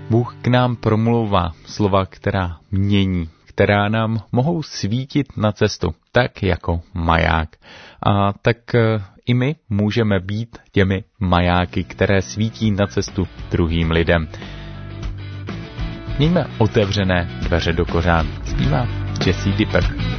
Bůh k nám promlouvá slova, která mění, která nám mohou svítit na cestu, tak jako maják. A tak i my můžeme být těmi majáky, které svítí na cestu druhým lidem. Mějme otevřené dveře do kořán. Zpívá Jesse Dipper.